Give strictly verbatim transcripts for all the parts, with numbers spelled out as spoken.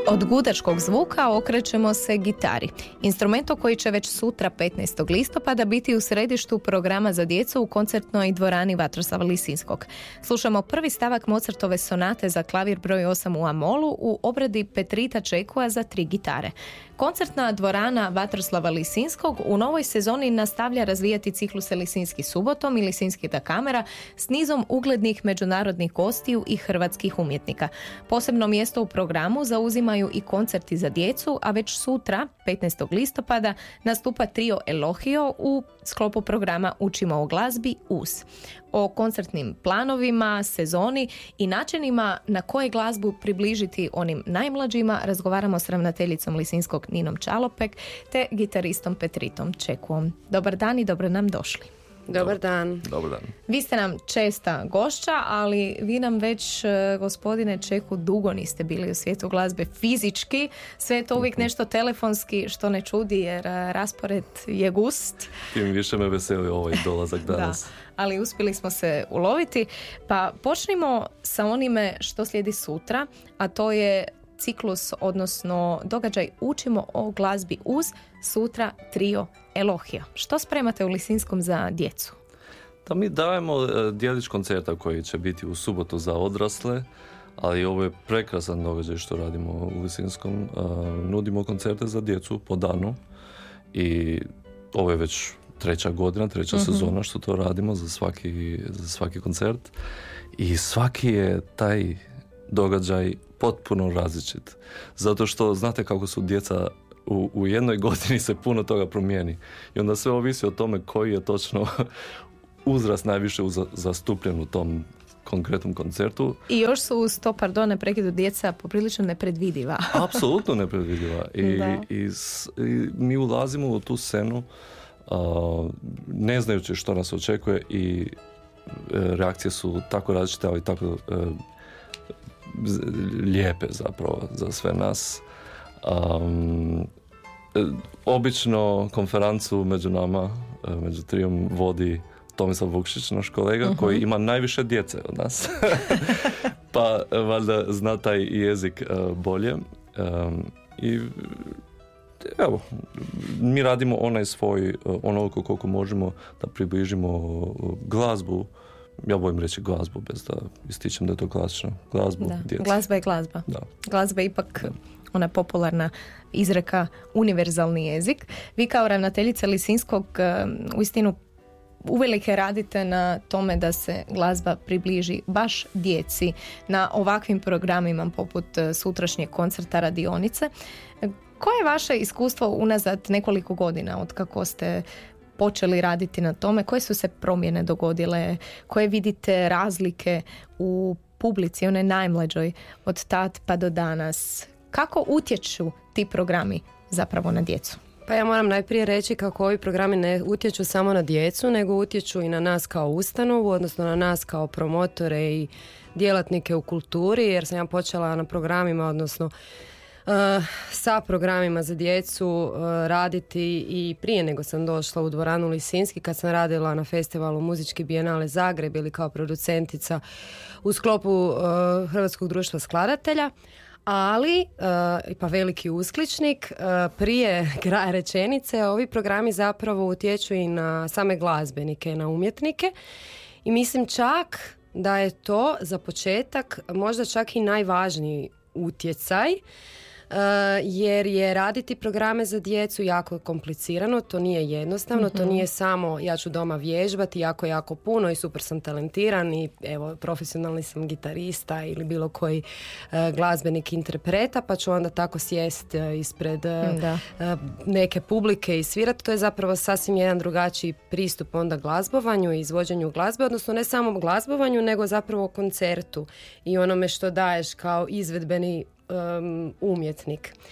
Od gudačkog zvuka okrećemo se gitari. Instrumentu koji će već sutra petnaestog listopada biti u središtu programa za djecu u koncertnoj dvorani Vatroslava Lisinskog. Slušamo prvi stavak Mozartove sonate za klavir broj osam u A-molu u obradi Petrita Čekua za tri gitare. Koncertna dvorana Vatroslava Lisinskog u novoj sezoni nastavlja razvijati cikluse Lisinski subotom i Lisinski da kamera s nizom uglednih međunarodnih gostiju i hrvatskih umjetnika. Posebno mjesto u programu zauzimaju i koncerti za djecu, a već sutra, petnaestog listopada, nastupa trio Elohio u sklopu programa Učimo o glazbi U S. O koncertnim planovima, sezoni i načinima na koje glazbu približiti onim najmlađima razgovaramo s ravnateljicom Lisinskog Ninom Čalopek te gitaristom Petritom Čekuom. Dobar dan i dobro nam došli. Dobar dan. Dobar dan. Vi ste nam česta gošća, ali vi nam već, gospodine Čeku, dugo niste bili u svijetu glazbe fizički. Sve je to uvijek nešto telefonski, što ne čudi jer raspored je gust. Tim više me veseli ovaj dolazak danas. Da, ali uspjeli smo se uloviti. Pa počnimo sa onime što slijedi sutra, a to je ciklus, odnosno događaj Učimo o glazbi uz sutra trio Elohio. Što spremate u Lisinskom za djecu? Da, mi dajemo djelić koncerta koji će biti u subotu za odrasle, ali ovo je prekrasan događaj što radimo u Lisinskom. Nudimo koncerte za djecu po danu i ovo je već treća godina, treća uh-huh. sezona što to radimo za svaki, za svaki koncert i svaki je taj događaj potpuno različit. Zato što znate kako su djeca u, u jednoj godini se puno toga promijeni. I onda sve ovisi o tome koji je točno uzrast najviše uz, zastupljen u tom konkretnom koncertu. I još su uz to, pardon, prekidu djeca poprilično nepredvidiva. Apsolutno nepredvidiva. I, i, i mi ulazimo u tu scenu uh, ne znajući što nas očekuje i uh, reakcije su tako različite, ali tako uh, lijepe zapravo za sve nas. Um, obično konferencu među nama, među trijom vodi Tomislav Vukšić, naš kolega, uh-huh. koji ima najviše djece od nas. Pa valjda zna taj jezik uh, bolje. Um, I evo, mi radimo onaj svoj, onoliko koliko možemo da približimo glazbu. Ja volim reći glazbu bez da ističem da je to klasično. Glazbu, da, djeca. Glazba je glazba. Da. Glazba je ipak da. Ona popularna izreka, univerzalni jezik. Vi kao ravnateljica Lisinskog uistinu uvelike radite na tome da se glazba približi baš djeci na ovakvim programima poput sutrašnjeg koncerta radionice. Koje je vaše iskustvo unazad nekoliko godina od kako ste počeli raditi na tome? Koje su se promjene dogodile? Koje vidite razlike u publici, onoj najmlađoj, od tad pa do danas? Kako utječu ti programi zapravo na djecu? Pa ja moram najprije reći kako ovi programi ne utječu samo na djecu, nego utječu i na nas kao ustanovu, odnosno na nas kao promotore i djelatnike u kulturi, jer sam ja počela na programima, odnosno Uh, sa programima za djecu uh, raditi i prije nego sam došla u dvoranu Lisinski, kad sam radila na festivalu Muzički bijenale Zagreb ili kao producentica u sklopu uh, Hrvatskog društva skladatelja. Ali, uh, pa veliki uskličnik, uh, prije kraja rečenice, ovi programi zapravo utječu i na same glazbenike, na umjetnike i mislim čak da je to za početak možda čak i najvažniji utjecaj. Uh, jer je raditi programe za djecu jako komplicirano, to nije jednostavno, mm-hmm. to nije samo ja ću doma vježbati jako, jako puno i super sam talentiran i evo profesionalni sam gitarista ili bilo koji uh, glazbenik interpreta pa ću onda tako sjest uh, ispred uh, uh, neke publike i svirati. To je zapravo sasvim jedan drugačiji pristup onda glazbovanju i izvođenju glazbe, odnosno ne samo glazbovanju nego zapravo koncertu i onome što daješ kao izvedbeni Um, umjetnik.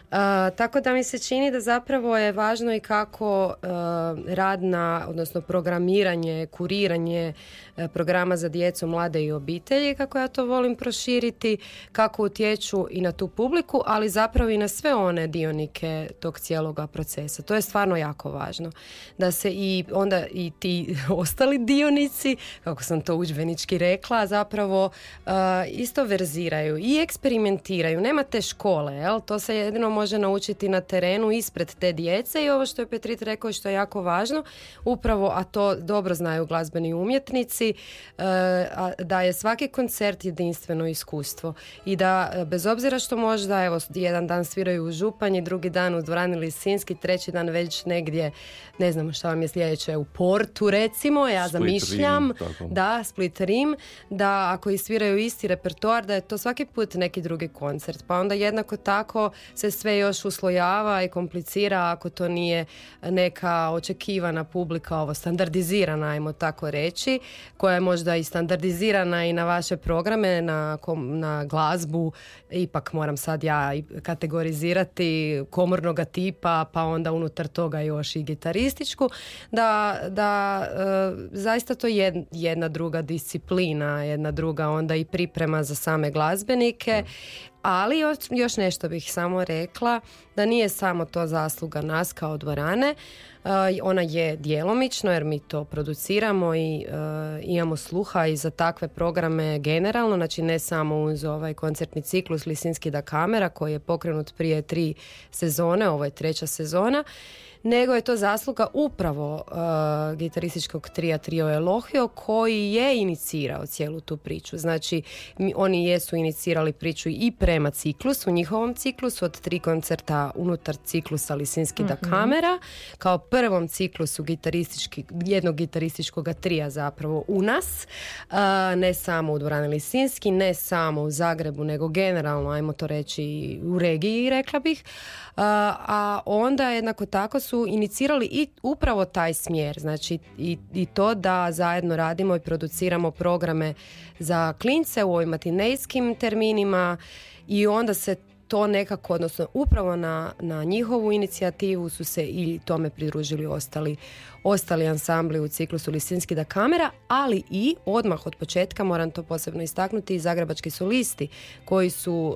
Uh, tako da mi se čini da zapravo je važno i kako uh, rad na, odnosno programiranje, kuriranje uh, programa za djecu, mlade i obitelji, kako ja to volim proširiti, kako utječu i na tu publiku, ali zapravo i na sve one dionike tog cijeloga procesa. To je stvarno jako važno. Da se i onda i ti ostali dionici, kako sam to udžbenički rekla, zapravo uh, isto verziraju i eksperimentiraju. Nema te škole, jel? To se jedino može naučiti na terenu ispred te djece i ovo što je Petrit rekao i što je jako važno, upravo, a to dobro znaju glazbeni umjetnici, uh, a, da je svaki koncert jedinstveno iskustvo i da bez obzira što možda evo jedan dan sviraju u Županji, drugi dan u dvorani Lisinski, treći dan već negdje, ne znam šta vam je sljedeće, u Portu recimo, ja Split, zamišljam, Rim, da, Split, Rim, da ako i sviraju isti repertoar, da je to svaki put neki drugi koncert, pa onda jednako tako se sve još uslojava i komplicira ako to nije neka očekivana publika, ovo standardizirana, ajmo tako reći, koja je možda i standardizirana i na vaše programe, na, kom, na glazbu, ipak moram sad ja kategorizirati komornoga tipa, pa onda unutar toga još i gitarističku, da, da e, zaista to je jedna druga disciplina, jedna druga onda i priprema za same glazbenike. Ali još, još nešto bih samo rekla, da nije samo to zasluga nas kao dvorane, uh, ona je djelomično jer mi to produciramo i uh, imamo sluha i za takve programe generalno, znači ne samo uz ovaj koncertni ciklus Lisinski da kamera koji je pokrenut prije tri sezone, ovo je treća sezona, nego je to zasluga upravo uh, gitarističkog trija Trio Elohio koji je inicirao cijelu tu priču. Znači, mi, oni jesu inicirali priču i prema ciklusu, njihovom ciklusu od tri koncerta unutar ciklusa Lisinski da kamera, kao prvom ciklusu gitaristički, jednog gitarističkog trija zapravo u nas, uh, ne samo u dvorani Lisinski, ne samo u Zagrebu, nego generalno, ajmo to reći, u regiji, rekla bih. Uh, a onda jednako tako su inicirali i upravo taj smjer, znači i, i to da zajedno radimo i produciramo programe za klince u ovim matinejskim terminima i onda se to nekako, odnosno upravo na, na njihovu inicijativu su se i tome pridružili ostali, ostali ansambli u ciklusu Lisinski da kamera, ali i odmah od početka, moram to posebno istaknuti, i zagrebački solisti koji su uh,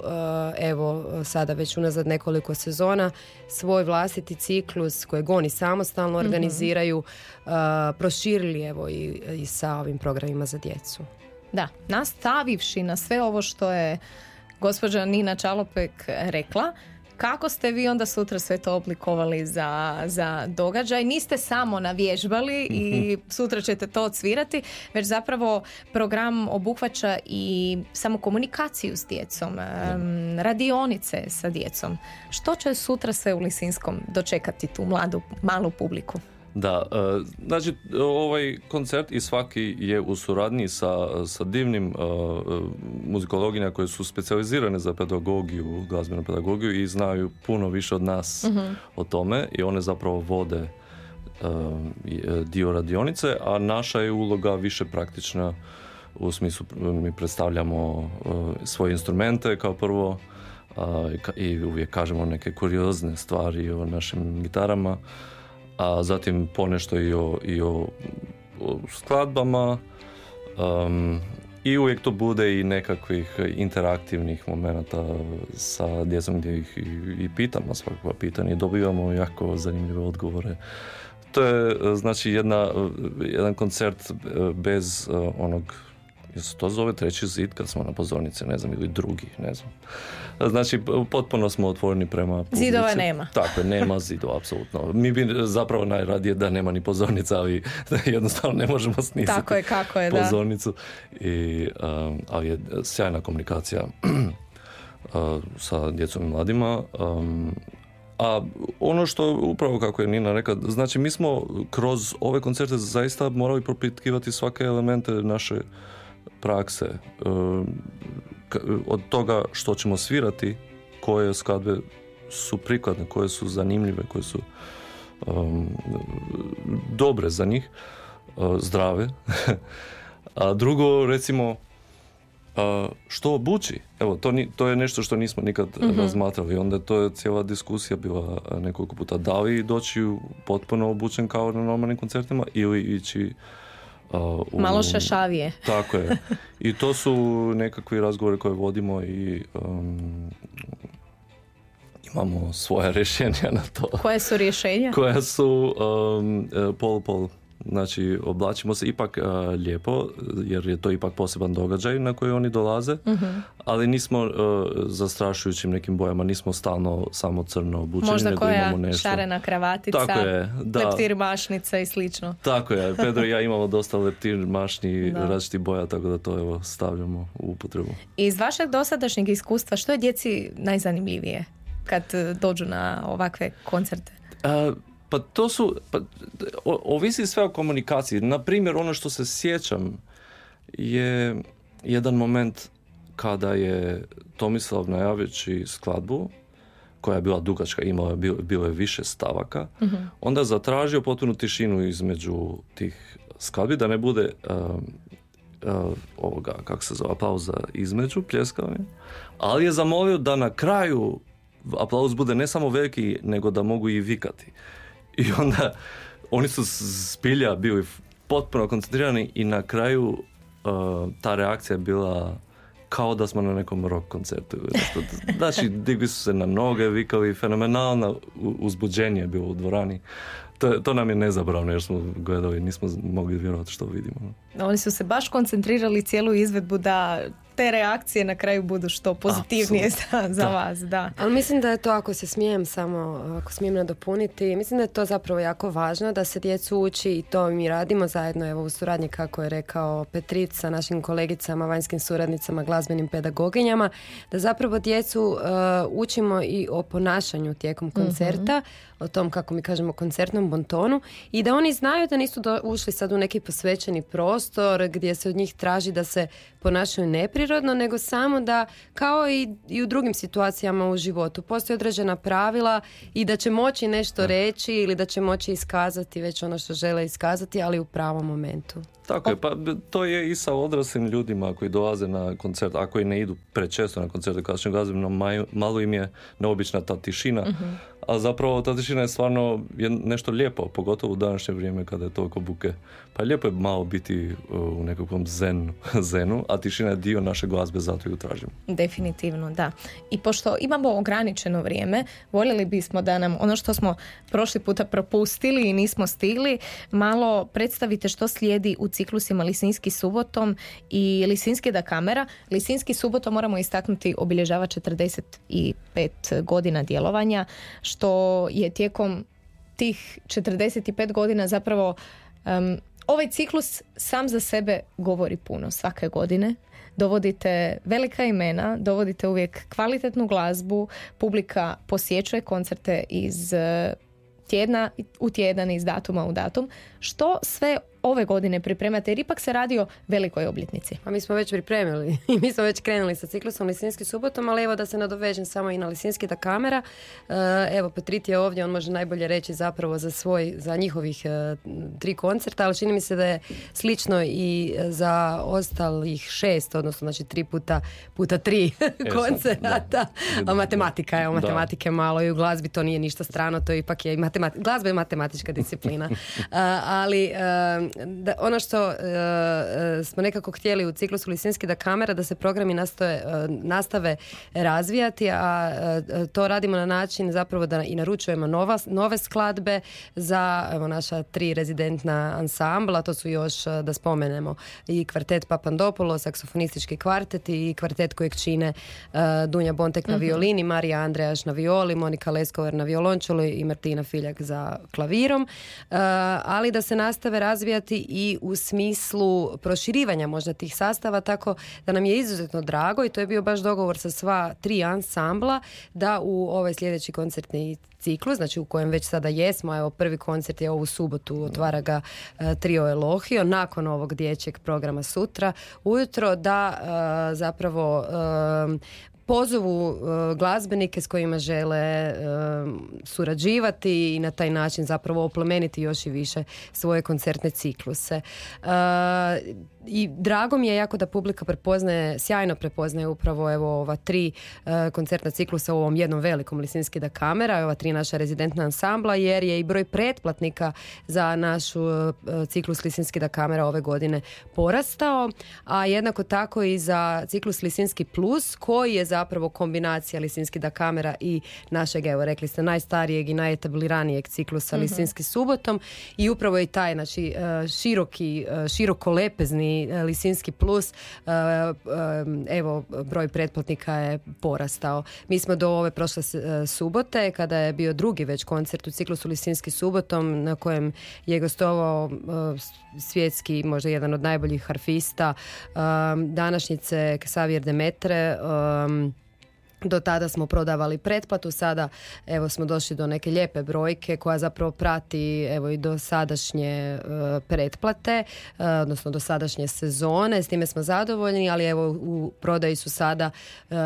evo sada već unazad nekoliko sezona svoj vlastiti ciklus kojeg oni samostalno mm-hmm. organiziraju uh, proširili evo i, i sa ovim programima za djecu. Da, nastavivši na sve ovo što je gospođa Nina Čalopek rekla, kako ste vi onda sutra sve to oblikovali za, za događaj? Niste samo navježbali i sutra ćete to odsvirati, već zapravo program obuhvaća i samo komunikaciju s djecom, um, radionice sa djecom. Što će sutra sve u Lisinskom dočekati tu mladu, malu publiku? Da, znači ovaj koncert i svaki je u suradnji sa, sa divnim uh, muzikologinja koje su specijalizirane za pedagogiju, glazbenu pedagogiju i znaju puno više od nas uh-huh. o tome i one zapravo vode uh, dio radionice, a naša je uloga više praktična u smislu mi predstavljamo uh, svoje instrumente kao prvo uh, i uvijek kažemo neke kuriozne stvari o našim gitarama, a zatim ponešto i o, i o, o skladbama um, i uvijek to bude i nekakvih interaktivnih momenata sa djecom gdje ih i, i pitamo svakakva pitanja i dobivamo jako zanimljive odgovore. To je znači jedna, jedan koncert bez uh, onog, jel se to zove treći zid kad smo na pozornici, ne znam, ili drugi, ne znam. Znači, potpuno smo otvoreni prema publici. Zidova nema. Tako je, nema zidova, apsolutno. Mi bi zapravo najradije da nema ni pozornica, ali jednostavno ne možemo snisati tako je, kako je, pozornicu. Da. I, um, ali je sjajna komunikacija uh, sa djecom i mladima. Um, a ono što upravo kako je Nina rekla, znači mi smo kroz ove koncerte zaista morali propitkivati svake elemente naše prakse, od toga što ćemo svirati, koje skladbe su prikladne, koje su zanimljive, koje su um, dobre za njih, uh, zdrave. A drugo, recimo, Uh, što obući? Evo, to, ni, to je nešto što nismo nikad mm-hmm. razmatrali. Onda to je cijela diskusija bila nekoliko puta. Da li doći potpuno obučen kao na normalnim koncertima ili ići uh, u... malo šašavije. Tako je. I to su nekakvi razgovori koje vodimo i um, imamo svoje rješenja na to. Koje su rješenja? Koje su um, pol-pol. Znači, oblačimo se ipak uh, lijepo, jer je to ipak poseban događaj na koji oni dolaze, uh-huh. ali nismo uh, zastrašujućim nekim bojama, nismo stalno samo crno obučeni, možda nego koja imamo nešto. šarena kravatica, tako je, da. leptir mašnica i slično. Tako je, Pedro i ja imamo dosta leptir mašni različitih boja, tako da to evo stavljamo u upotrebu. Iz vašeg dosadašnjeg iskustva, što je djeci najzanimljivije kad dođu na ovakve koncerte? Uh, Pa to su, pa, o, ovisi sve o komunikaciji. Na primjer, ono što se sjećam je jedan moment kada je Tomislav najavljajući skladbu, koja je bila dugačka, imala bilo, bilo je više stavaka, uh-huh. onda je zatražio potpunu tišinu između tih skladbi, da ne bude uh, uh, ovoga, kako se zove, aplauza između, pljeskavanja, ali je zamolio da na kraju aplauz bude ne samo veliki, nego da mogu i vikati. I onda oni su zbilja bili potpuno koncentrirani i na kraju uh, ta reakcija je bila kao da smo na nekom rock koncertu. Znači, digli su se na noge, vikali, fenomenalno uzbuđenje je bilo u dvorani. To, to nam je nezabravno jer smo gledali, nismo mogli vjerovati što vidimo. Oni su se baš koncentrirali cijelu izvedbu da te reakcije na kraju budu što pozitivnije za, za da. vas. Da. Ali mislim da je to, ako se smijem samo, ako smijem nadopuniti, mislim da je to zapravo jako važno da se djecu uči i to mi radimo zajedno evo u suradnji, kako je rekao Petrit, sa našim kolegicama, vanjskim suradnicama, glazbenim pedagoginjama, da zapravo djecu uh, učimo i o ponašanju tijekom koncerta, mm-hmm. o tom, kako mi kažemo, koncertnom bontonu i da oni znaju da nisu do, ušli sad u neki posvećeni prostor gdje se od njih traži da se ponašaju neprirodno, nego samo da, kao i, i u drugim situacijama u životu, postoje određena pravila i da će moći nešto reći ili da će moći iskazati već ono što žele iskazati, ali u pravom momentu. Tako je, pa to je i sa odraslim ljudima koji dolaze na koncert, a koji ne idu prečesto na koncerte klasičnog glazbenog, malo im je neobična ta tišina, uh-huh. a zapravo ta tišina je stvarno je nešto lijepo, pogotovo u današnje vrijeme kada je toliko buke. Pa lijepo je malo biti u nekakvom zenu, zenu, a tišina je dio naše glazbe, zato ju tražimo. Definitivno, da. I pošto imamo ograničeno vrijeme, voljeli bismo da nam ono što smo prošli puta propustili i nismo stigli, malo predstavite što slijedi u ciklusima Lisinski subotom i Lisinski da kamera. Lisinski subotom, moramo istaknuti, obilježava četrdeset pet godina djelovanja, što je tijekom tih četrdeset pet godina zapravo um, ovaj ciklus sam za sebe govori puno. Svake godine dovodite velika imena, dovodite uvijek kvalitetnu glazbu, publika posjećuje koncerte iz tjedna u tjedan, iz datuma u datum. Što sve ove godine pripremate, jer ipak se radi o velikoj obljetnici? Pa mi smo već pripremili i mi smo već krenuli sa ciklusom Lisinski subotom, ali evo da se nadovežem samo i na Lisinski da kamera. Evo, Petrit je ovdje, on može najbolje reći zapravo za svoj, za njihovih tri koncerta, ali čini mi se da je slično i za ostalih šest, odnosno znači tri puta puta tri koncerata. Da. Matematika je, matematike malo i u glazbi to nije ništa strano, to ipak je matematika, glazba je matematička disciplina. ali Da, ono što uh, smo nekako htjeli u ciklusu Lisinski da kamera, da se programi nastoje, uh, nastave razvijati, a uh, to radimo na način zapravo da i naručujemo nova, nove skladbe za evo, naša tri rezidentna ansambla, to su još uh, da spomenemo i kvartet Papandopoulos, saksofonistički kvartet i kvartet kojeg čine uh, Dunja Bontek na violini, mm-hmm. Marija Andrejaš na violi, Monika Leskovar na violončelu i Martina Filjak za klavirom, uh, ali da se nastave razvijati i u smislu proširivanja možda tih sastava, tako da nam je izuzetno drago i to je bio baš dogovor sa sva tri ansambla da u ovaj sljedeći koncertni ciklus, znači u kojem već sada jesmo, evo prvi koncert je ovu subotu, otvara ga uh, trio Elohio, nakon ovog dječjeg programa sutra ujutro, da uh, zapravo uh, pozovu uh, glazbenike s kojima žele uh, surađivati i na taj način zapravo oplemeniti još i više svoje koncertne cikluse. Uh, i drago mi je jako da publika prepoznaje, sjajno prepoznaje upravo evo ova tri uh, koncertna ciklusa u ovom jednom velikom Lisinski da kamera, ova tri naša rezidentna ansambla, jer je i broj pretplatnika za našu uh, ciklus Lisinski da kamera ove godine porastao, a jednako tako i za ciklus Lisinski plus, koji je zapravo kombinacija Lisinski da kamera i našeg, evo rekli ste, najstarijeg i najetabliranijeg ciklusa mm-hmm. Lisinski subotom, i upravo i taj, znači, uh, široki, uh, široko lepezni Lisinski plus, evo, broj pretplatnika je porastao. Mi smo do ove prošle subote, kada je bio drugi već koncert u ciklusu Lisinski subotom, na kojem je gostovao svjetski, možda jedan od najboljih harfista današnjice, Xavier Demetre. Do tada smo prodavali pretplatu, sada evo smo došli do neke lijepe brojke koja zapravo prati evo i do sadašnje uh, pretplate, uh, odnosno do sadašnje sezone, s time smo zadovoljni, ali evo u prodaji su sada uh,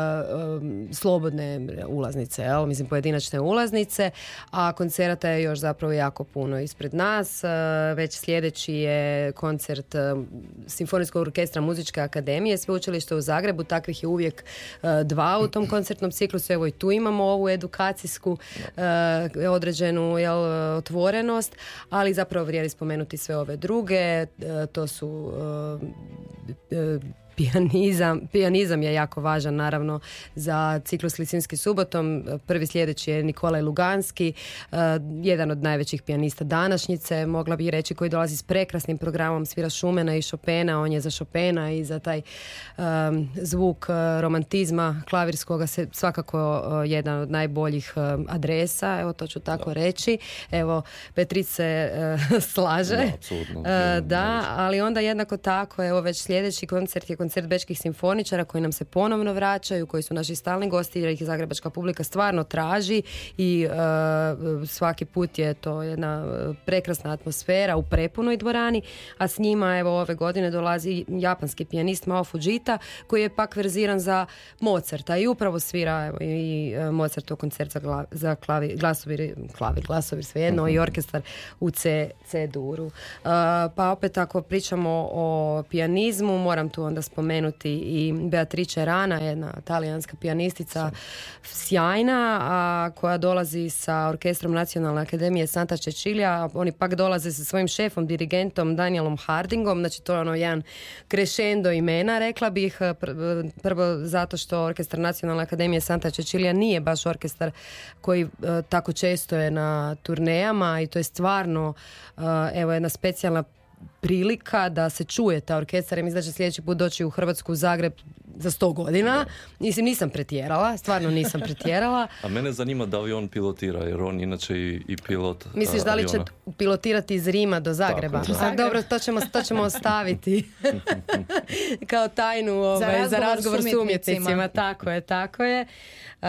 um, slobodne ulaznice, jel? Mislim pojedinačne ulaznice, a koncerata je još zapravo jako puno ispred nas. Uh, već sljedeći je koncert uh, Simfonijskog orkestra Muzičke akademije Sveučilišta u Zagrebu, takvih je uvijek uh, dva u tom koncertnom ciklusu, evo i tu imamo ovu edukacijsku uh, određenu jel, otvorenost, ali zapravo vrijedi spomenuti sve ove druge, uh, to su uh, uh, Pijanizam, pijanizam je jako važan naravno za ciklus Lisinski subotom. Prvi sljedeći je Nikolaj Luganski, uh, jedan od najvećih pijanista današnjice, mogla bih reći, koji dolazi s prekrasnim programom, svira Šumena i Chopina. On je za Chopina i za taj um, zvuk uh, romantizma klavirskoga se svakako uh, jedan od najboljih uh, adresa, evo to ću tako da. reći. Evo, Petrice uh, slaže. Da, apsolutno. Uh, da, ali onda jednako tako, evo već sljedeći koncert je koncert bečkih simfoničara koji nam se ponovno vraćaju, koji su naši stalni gosti, jer ih zagrebačka publika stvarno traži i uh, svaki put je to jedna prekrasna atmosfera u prepunoj dvorani, a s njima evo ove godine dolazi japanski pijanist Mao Fujita, koji je pak verziran za Mozarta i upravo svira evo, i Mozartov koncert za, gla, za klavi, glasovir, klavi, glasovir svejedno mm-hmm. i orkestar u C, C-duru. Uh, pa opet ako pričamo o pijanizmu, moram tu onda spomenuti i Beatrice Rana, jedna talijanska pijanistica sjajna, a koja dolazi sa orkestrom Nacionalne akademije Santa Cecilia. Oni pak dolaze sa svojim šefom, dirigentom Danielom Hardingom, znači to je ono jedan crescendo imena, rekla bih, prvo zato što orkestar Nacionalne akademije Santa Cecilia nije baš orkestar koji uh, tako često je na turnejama i to je stvarno uh, evo jedna specijalna prilika da se čuje ta orkestar. I mislim da će sljedeći put doći u Hrvatsku, u Zagreb za sto godina. Mislim, nisam pretjerala, stvarno nisam pretjerala. A mene zanima da li on pilotira, jer on inače i, i pilot Misliš da li će pilotirati iz Rima do Zagreba? Tako, a, dobro, to ćemo, to ćemo ostaviti kao tajnu ovaj, za razgovor, za razgovor s umjetnicima. Tako je, tako je. Uh,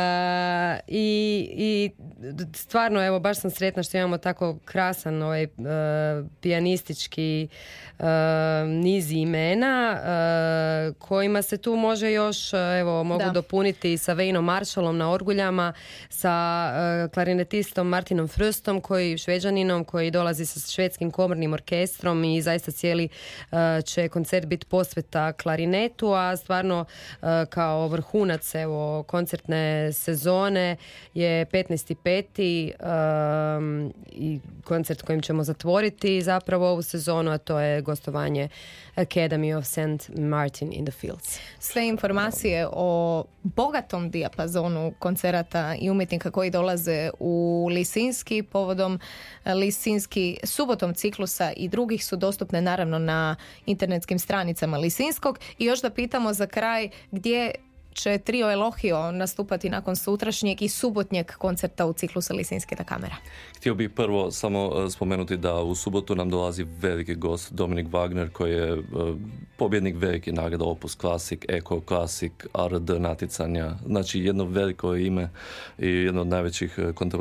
i, i stvarno, evo, baš sam sretna što imamo tako krasan ovaj, uh, pijanistički uh, niz imena uh, kojima se tu može još, evo, mogu da. dopuniti sa Veinom Marshallom na orguljama, sa uh, klarinetistom Martinom Fröstom, koji šveđaninom, koji dolazi sa švedskim komornim orkestrom i zaista cijeli uh, će koncert biti posveta klarinetu, a stvarno uh, kao vrhunac, evo, koncertne sezone je petnaesti peti Um, i koncert kojim ćemo zatvoriti zapravo ovu sezonu, a to je gostovanje Academy of Saint Martin in the Fields. Sve informacije o bogatom dijapazonu koncerata i umjetnika koji dolaze u Lisinski povodom Lisinski subotom ciklusa i drugih su dostupne naravno na internetskim stranicama Lisinskog. I još da pitamo za kraj, gdje će trio Elohio nastupati nakon sutrašnjeg i subotnjeg koncerta u ciklusu Lisinski da kamera? Htio bih prvo samo spomenuti da u subotu nam dolazi veliki gost Dominik Wagner, koji je uh, pobjednik velike nagrada Opus Classic, Eko Classic, R D natjecanja. Znači jedno veliko ime i jedno od najvećih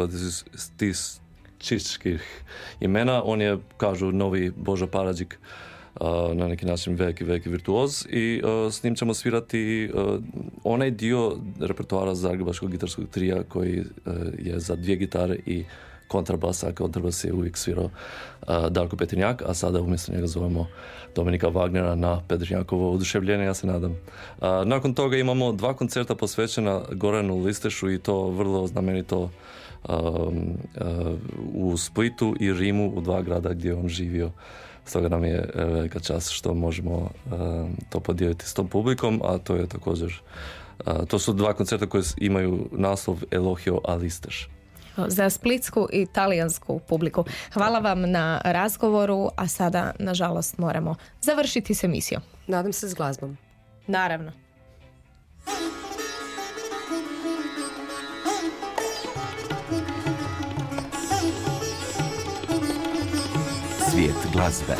kontrabazističkih imena. On je, kažu, novi Božo Paradžik, Uh, na neki način veliki, veliki virtuoz i uh, s njim ćemo svirati uh, onaj dio repertoara zagrebačkog gitarskog trija koji uh, je za dvije gitare i kontrabasa, kontrabas je uvijek svirao uh, Darko Petrinjak, a sada umjesto njega zovemo Dominika Wagnera na Petrinjakovo oduševljenje, ja se nadam. Uh, nakon toga imamo dva koncerta posvećena Goranu Listešu i to vrlo znamenito um, uh, u Splitu i Rimu, u dva grada gdje on živio. Stoga nam je velika čast što možemo uh, to podijeliti s tom publikom, a to je također uh, to su dva koncerta koje imaju naslov Elogio a Listeš. Za splitsku i talijansku publiku. Hvala vam na razgovoru, a sada, nažalost, moramo završiti s emisijom. Nadam se s glazbom. Naravno. Svijet glazbe.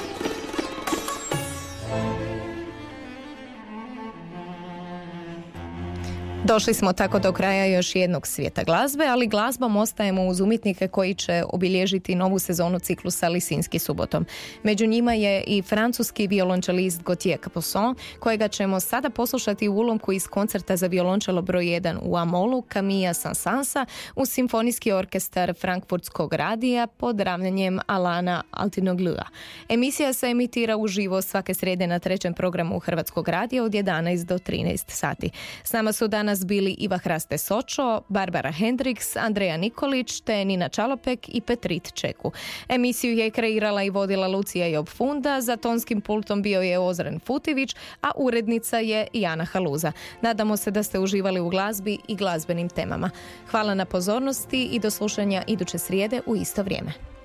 Došli smo tako do kraja još jednog svijeta glazbe, ali glazbom ostajemo uz umjetnike koji će obilježiti novu sezonu ciklusa Lisinski subotom. Među njima je i francuski violončelist Gauthier Capuçon, kojega ćemo sada poslušati u ulomku iz koncerta za violončelo broj jedan u Amolu Camilla Saint-Sansa uz simfonijski orkestar Frankfurtskog radija pod ravnanjem Alana Altinoglua. Emisija se emitira uživo svake srijede na trećem programu Hrvatskog radija od jedanaest do trinaest sati. S nama su danas bili Iva Hraste Sočo, Barbara Hendriks, Andreja Nikolić te Nina Čalopek i Petrit Čeku. Emisiju je kreirala i vodila Lucija Job-Funda, za tonskim pultom bio je Ozren Futivić, a urednica je Jana Haluza. Nadamo se da ste uživali u glazbi i glazbenim temama. Hvala na pozornosti i do slušanja iduće srijede u isto vrijeme.